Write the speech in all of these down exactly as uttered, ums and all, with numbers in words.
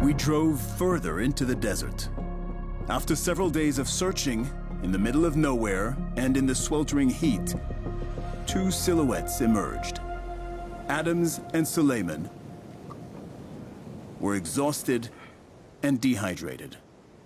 We drove further into the desert. After several days of searching, in the middle of nowhere and in the sweltering heat, two silhouettes emerged. Adams and Suleiman were exhausted and dehydrated.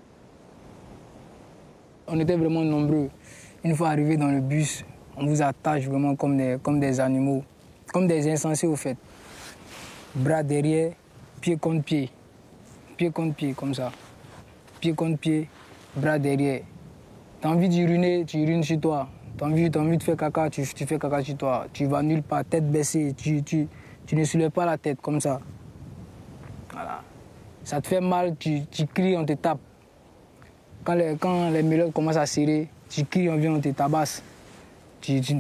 On était vraiment nombreux. Une fois arrivés dans le bus, on vous attache vraiment comme des, comme des animaux, comme des insensés au fait. Bras derrière, pied contre pied, pied contre pied comme ça. Pied contre pied, bras derrière. T'as envie d'uriner, tu urines sur toi. T'as envie, t'as envie de faire caca, tu, tu fais caca sur toi. Tu vas nulle part, tête baissée, tu, tu, tu ne soulèves pas la tête comme ça. Voilà. Ça te fait mal, tu, tu cries, on te tape. Quand les, quand les mélodes commencent à serrer, tu cries, on vient, on te tabasse. Tu, tu...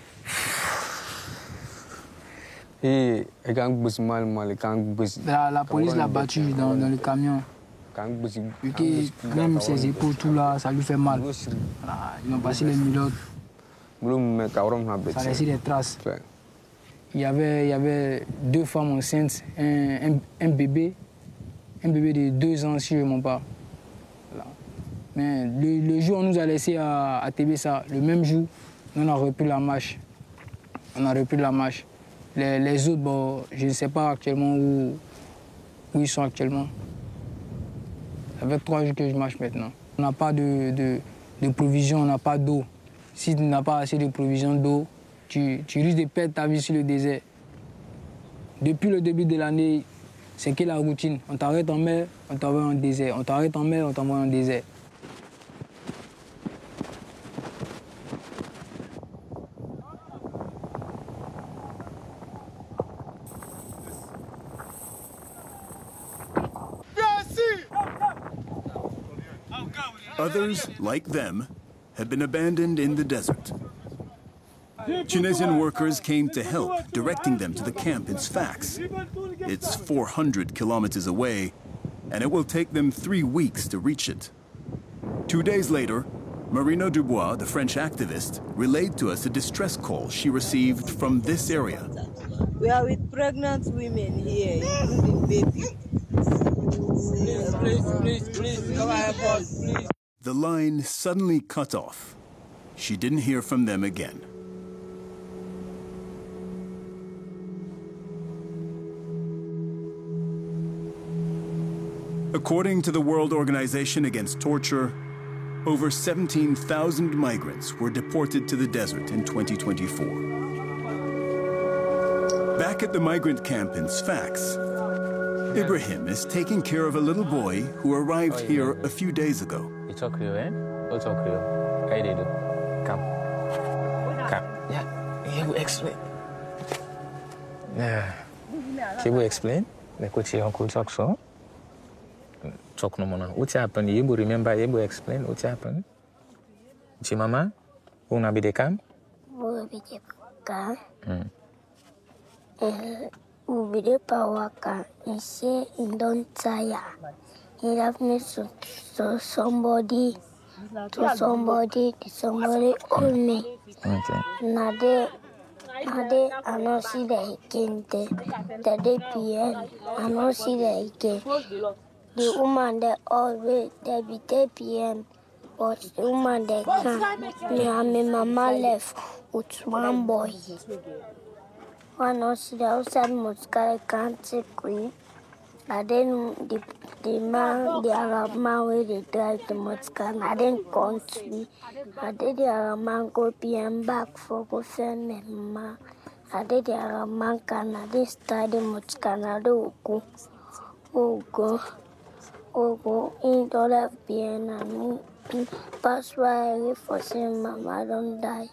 Et quand mal, mal, quand la, la police l'a battu dans, dans le camion. Vu que même ses épaules, tout là, ça lui fait mal. Voilà, ils ont passé les mélodes. Ça a laissé des traces. Il y avait, il y avait deux femmes enceintes, un, un, un bébé, un bébé de deux ans, si je ne me trompe pas. Voilà. Mais le, le jour où on nous a laissé à, à Tébessa, le même jour, on a repris la marche. On a repris la marche. Les, les autres, bon, je ne sais pas actuellement où, où ils sont actuellement. Ça fait trois jours que je marche maintenant. On n'a pas de, de, de provisions, on n'a pas d'eau. Si tu n'as pas assez de provisions d'eau, tu, tu risques de perdre ta vie sur le désert. Depuis le début de l'année, c'est que la routine. On t'arrête en mer, on t'envoie en désert. On t'arrête en mer, on t'envoie en désert. Others, like them, had been abandoned in the desert. Tunisian workers came to help, directing them to the camp in Sfax. It's four hundred kilometers away, and it will take them three weeks to reach it. Two days later, Marina Dubois, the French activist, relayed to us a distress call she received from this area. We are with pregnant women here, including babies. Please, please, please, please, come and help us, please. The line suddenly cut off. She didn't hear from them again. According to the World Organization Against Torture, over seventeen thousand migrants were deported to the desert in twenty twenty-four. Back at the migrant camp in Sfax, Ibrahim is taking care of a little boy who arrived here a few days ago. You talk Creole, eh? You talk Creole. How you do? Come. Come. Yeah. He will explain. Yeah. He will explain. Like what your uncle talks so. Talk no more now. What happened? You will remember, you will explain what happened. Chi mama? Una be de cam? Una be de cam. Hmm. Eh. Ubi de pawaka, he say he don't tire. He have me to, to somebody, to somebody, to somebody owe me. Okay. Now they, now they, I don't see that he came there. The day P M, I don't see that he came. The woman that always, they be the P M, but the woman that can't. Me and my mama left with one boy. One also the outside Moscow can't take me. And then the the man, the Arab man where they drive to Moscow, and then country. And then the Arab man go P M back for go send me ma. And then the Arab man can and they start the Moscow and they go, oh go, oh go in the left P M and me. That's why I for saying mama don't die.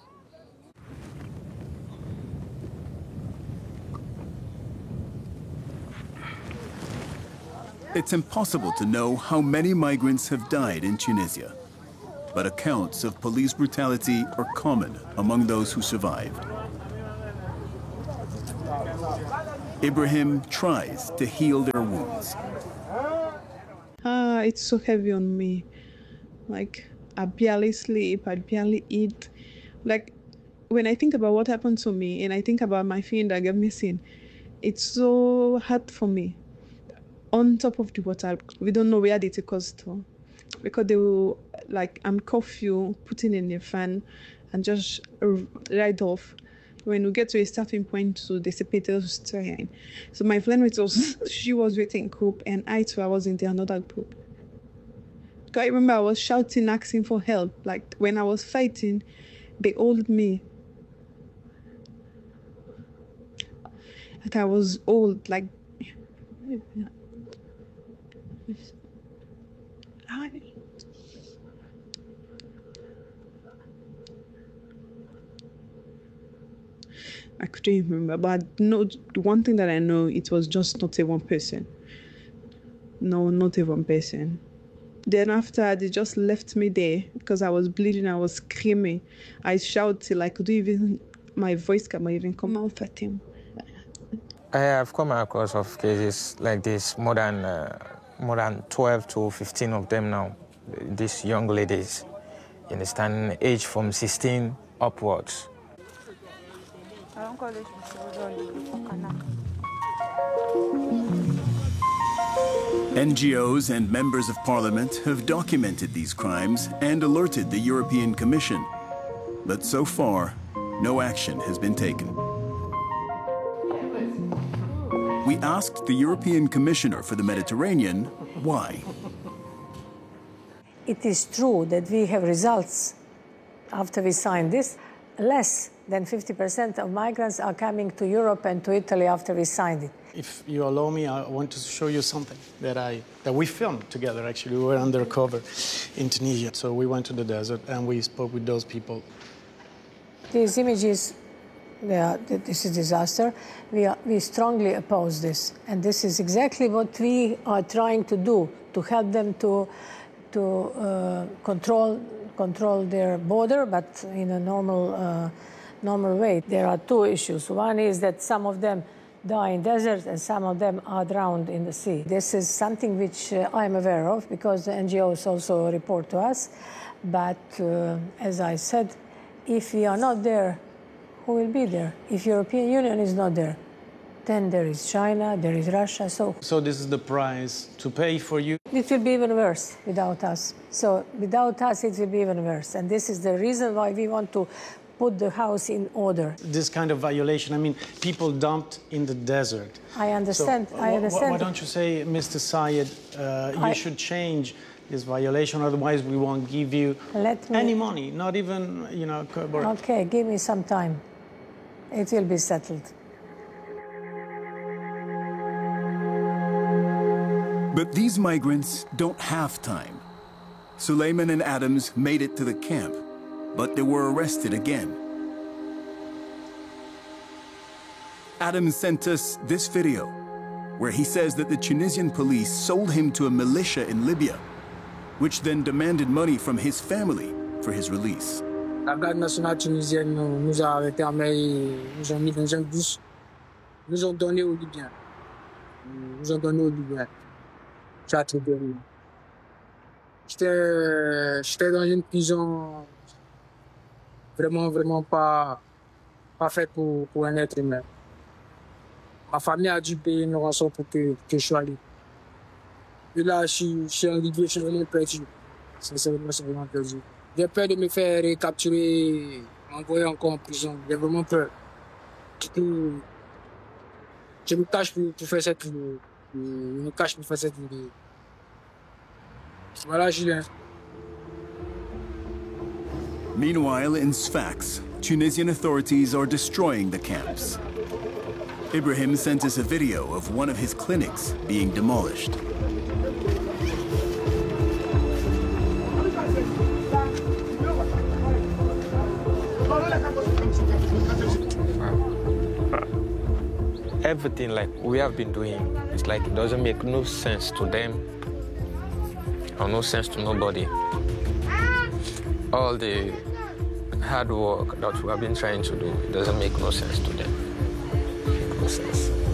It's impossible to know how many migrants have died in Tunisia, but accounts of police brutality are common among those who survived. Ibrahim tries to heal their wounds. Ah, it's so heavy on me. Like, I barely sleep, I barely eat. Like, when I think about what happened to me and I think about my friend that got missing, it's so hard for me. on top of the water. We don't know where they take us to, because they will like I'm curfew, putting in a fan, and just ride off. When we get to a starting point, so they separate us to. So my flatmate was she was waiting group, and I too I was in the another group. I remember I was shouting, asking for help. Like when I was fighting, they hold me. Like I was old, like. I couldn't even remember, but no, the one thing that I know, it was just not a one person. No, not a one person. Then after, they just left me there because I was bleeding, I was screaming. I shouted, like, could even, my voice can even come out at him. I have come across of cases like this, more than, uh, more than twelve to fifteen of them now. These young ladies, you understand, age from sixteen upwards. N G Os and members of parliament have documented these crimes and alerted the European Commission. But so far, no action has been taken. We asked the European Commissioner for the Mediterranean why. It is true that we have results after we signed this. Less than fifty percent of migrants are coming to Europe and to Italy after we signed it. If you allow me, I want to show you something that I that we filmed together. Actually, we were undercover in Tunisia. So we went to the desert and we spoke with those people. These images, they are, this is disaster. We, are, we strongly oppose this. And this is exactly what we are trying to do, to help them to, to uh, control, control their border, but in a normal, uh, normal way. There are two issues. One is that some of them die in deserts and some of them are drowned in the sea. This is something which uh, I'm aware of because the N G Os also report to us. But uh, as I said, if we are not there, who will be there? If European Union is not there, then there is China, there is Russia. So, so this is the price to pay for you? It will be even worse without us. So without us, it will be even worse. And this is the reason why we want to put the house in order. This kind of violation, I mean, people dumped in the desert. I understand, so, I understand. Why don't you say, Mister Sayed, uh, you I, should change this violation, otherwise we won't give you let me, any money, not even, you know... Okay, give me some time. It will be settled. But these migrants don't have time. Suleiman and Adams made it to the camp, but they were arrested again. Adams sent us this video, where he says that the Tunisian police sold him to a militia in Libya, which then demanded money from his family for his release. La garde nationale tunisienne nous a arrêtés à Maï, nous ont mis dans un bus, nous ont donné aux Libyens. Nous ont donné aux Libyens. Château de Rue. J'étais, j'étais dans une prison vraiment, vraiment pas, pas faite pour, pour un être humain. Ma famille a dû payer une rançon pour que, que je sois libre. Et là, je suis, je suis arrivé, je suis vraiment perdu. Sincèrement, c'est vraiment perdu. J'ai peur de me faire capturer, m'envoyer encore en prison. J'ai vraiment peur. Du coup, je me cache pour, pour faire cette vidéo. Je me cache pour faire cette vidéo. Voilà, Julien. Meanwhile, in Sfax, Tunisian authorities are destroying the camps. Ibrahim sent us a video of one of his clinics being demolished. Everything like we have been doing, it's like it doesn't make no sense to them or no sense to nobody. All the hard work that we have been trying to do, it doesn't make no sense to them. Make no sense.